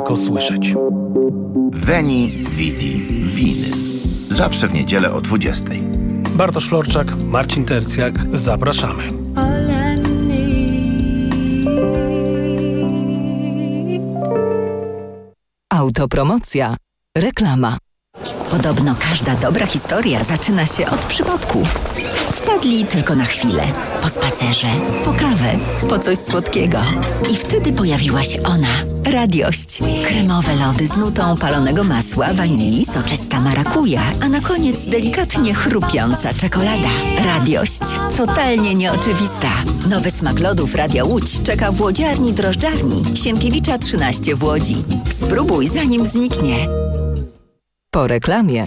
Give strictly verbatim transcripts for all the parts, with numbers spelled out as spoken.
tylko słyszeć. Veni, Vidi, Vinyl. Zawsze w niedzielę o dwudziestej. Bartosz Florczak, Marcin Tercjak. Zapraszamy. Autopromocja. Reklama. Podobno każda dobra historia zaczyna się od przypadku. Wpadli tylko na chwilę. Po spacerze, po kawę, po coś słodkiego. I wtedy pojawiła się ona. Radiość. Kremowe lody z nutą palonego masła, wanilii, soczysta marakuja, a na koniec delikatnie chrupiąca czekolada. Radiość. Totalnie nieoczywista. Nowy smak lodów Radia Łódź czeka w łodziarni drożdżarni Sienkiewicza trzynaście w Łodzi. Spróbuj zanim zniknie. Po reklamie.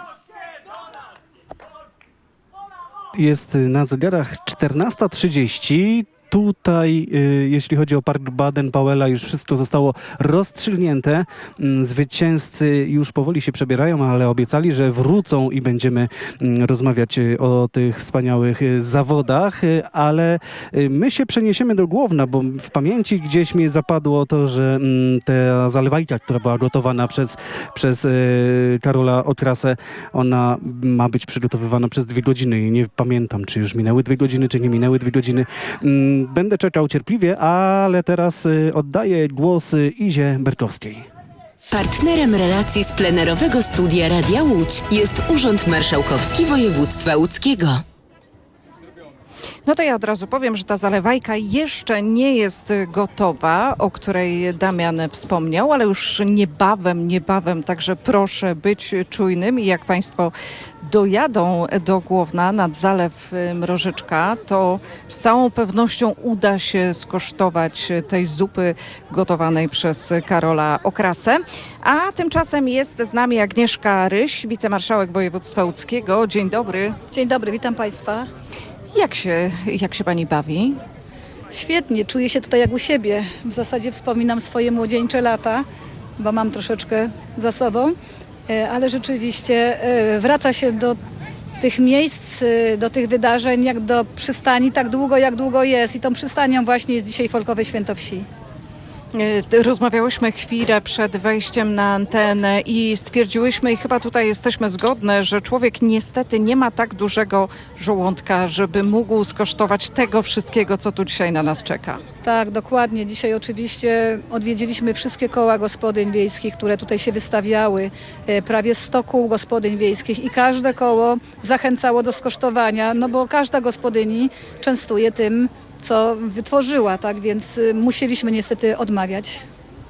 Jest na zegarach czternasta trzydzieści. Tutaj, y, jeśli chodzi o Park Baden-Powella, już wszystko zostało rozstrzygnięte. Mm, Zwycięzcy już powoli się przebierają, ale obiecali, że wrócą i będziemy mm, rozmawiać y, o tych wspaniałych y, zawodach. Y, ale y, my się przeniesiemy do Głowna, bo w pamięci gdzieś mi zapadło to, że mm, ta zalewajka, która była gotowana przez, przez y, Karola Okrasę, ona ma być przygotowywana przez dwie godziny. I nie pamiętam, czy już minęły dwie godziny, czy nie minęły dwie godziny. Mm, Będę czekał cierpliwie, ale teraz y, oddaję głos y, Izie Berkowskiej. Partnerem relacji z plenerowego studia Radia Łódź jest Urząd Marszałkowski Województwa Łódzkiego. No to ja od razu powiem, że ta zalewajka jeszcze nie jest gotowa, o której Damian wspomniał, ale już niebawem, niebawem, także proszę być czujnym i jak Państwo dojadą do Głowna nad Zalew Mrożyczka, to z całą pewnością uda się skosztować tej zupy gotowanej przez Karola Okrasę. A tymczasem jest z nami Agnieszka Ryś, wicemarszałek województwa łódzkiego. Dzień dobry. Dzień dobry, witam Państwa. Jak się, jak się Pani bawi? Świetnie, czuję się tutaj jak u siebie. W zasadzie wspominam swoje młodzieńcze lata, bo mam troszeczkę za sobą, ale rzeczywiście wraca się do tych miejsc, do tych wydarzeń, jak do przystani, tak długo, jak długo jest. I tą przystanią właśnie jest dzisiaj Folkowe Święto Wsi. Rozmawiałyśmy chwilę przed wejściem na antenę i stwierdziłyśmy, i chyba tutaj jesteśmy zgodne, że człowiek niestety nie ma tak dużego żołądka, żeby mógł skosztować tego wszystkiego, co tu dzisiaj na nas czeka. Tak, dokładnie. Dzisiaj oczywiście odwiedziliśmy wszystkie koła gospodyń wiejskich, które tutaj się wystawiały. Prawie sto kół gospodyń wiejskich i każde koło zachęcało do skosztowania, no bo każda gospodyni częstuje tym, co wytworzyła, tak, więc musieliśmy niestety odmawiać.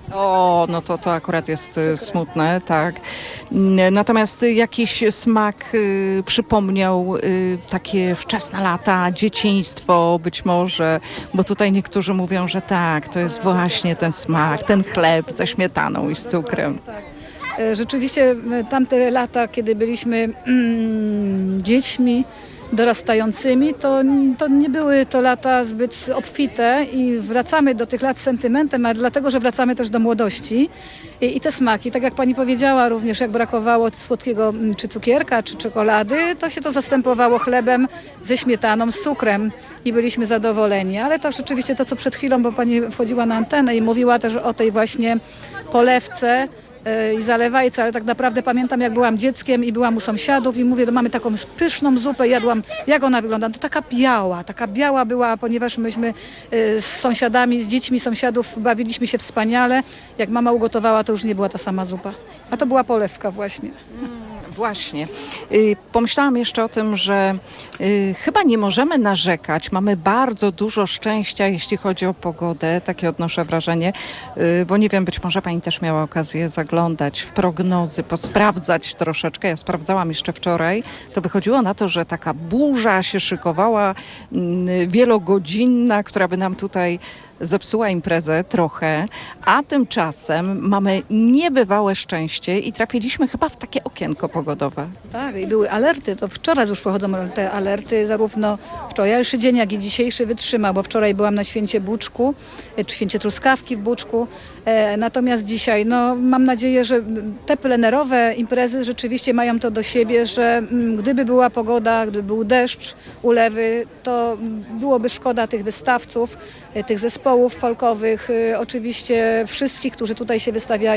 O, no to, to akurat jest y, smutne, tak. Natomiast y, jakiś smak y, przypomniał y, takie wczesne lata, dzieciństwo być może, bo tutaj niektórzy mówią, że tak, to jest właśnie ten smak, ten chleb ze śmietaną i z cukrem. Tak. Rzeczywiście tamte lata, kiedy byliśmy mm, dziećmi, dorastającymi, to, to nie były to lata zbyt obfite i wracamy do tych lat z sentymentem, ale dlatego, że wracamy też do młodości i, i te smaki, tak jak Pani powiedziała również, jak brakowało słodkiego czy cukierka, czy czekolady, to się to zastępowało chlebem ze śmietaną, z cukrem i byliśmy zadowoleni, ale to rzeczywiście to, co przed chwilą, bo Pani wchodziła na antenę i mówiła też o tej właśnie polewce i zalewajce, ale tak naprawdę pamiętam, jak byłam dzieckiem i byłam u sąsiadów i mówię, no mamy taką pyszną zupę, jadłam, jak ona wygląda? To taka biała, taka biała była, ponieważ myśmy z sąsiadami, z dziećmi sąsiadów bawiliśmy się wspaniale. Jak mama ugotowała, to już nie była ta sama zupa, a to była polewka właśnie. Właśnie. Pomyślałam jeszcze o tym, że chyba nie możemy narzekać. Mamy bardzo dużo szczęścia, jeśli chodzi o pogodę. Takie odnoszę wrażenie, bo nie wiem, być może Pani też miała okazję zaglądać w prognozy, posprawdzać troszeczkę. Ja sprawdzałam jeszcze wczoraj. To wychodziło na to, że taka burza się szykowała wielogodzinna, która by nam tutaj zepsuła imprezę trochę, a tymczasem mamy niebywałe szczęście i trafiliśmy chyba w takie okienko pogodowe. Tak, i były alerty, to wczoraj już wychodzą te alerty, zarówno wczorajszy dzień, jak i dzisiejszy wytrzymał, bo wczoraj byłam na święcie Buczku, czy święcie Truskawki w Buczku, e, natomiast dzisiaj, no mam nadzieję, że te plenerowe imprezy rzeczywiście mają to do siebie, że m, gdyby była pogoda, gdyby był deszcz, ulewy, to byłoby szkoda tych wystawców, e, tych zespołów folkowych, e, oczywiście wszystkich, którzy tutaj się wystawiają.